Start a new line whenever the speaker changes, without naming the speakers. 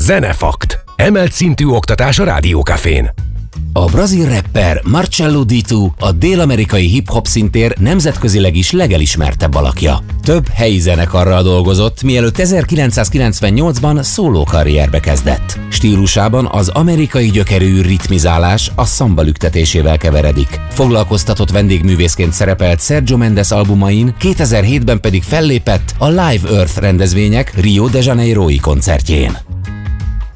Zenefakt. Emelt szintű oktatás a Rádiókafén.
A brazil rapper Marcelo D2 a dél-amerikai hip-hop szintér nemzetközileg is legelismertebb alakja. Több helyi zenekarral dolgozott, mielőtt 1998-ban szólókarrierbe kezdett. Stílusában az amerikai gyökerű ritmizálás a szamba lüktetésével keveredik. Foglalkoztatott vendégművészként szerepelt Sergio Mendes albumain, 2007-ben pedig fellépett a Live Earth rendezvények Rio de Janeirói koncertjén.